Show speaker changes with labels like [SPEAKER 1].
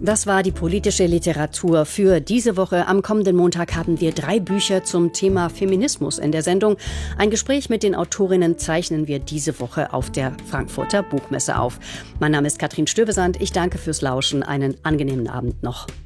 [SPEAKER 1] Das war die politische Literatur für diese Woche. Am kommenden Montag haben wir 3 Bücher zum Thema Feminismus in der Sendung. Ein Gespräch mit den Autorinnen zeichnen wir diese Woche auf der Frankfurter Buchmesse auf. Mein Name ist Katrin Stövesand. Ich danke fürs Lauschen. Einen angenehmen Abend noch.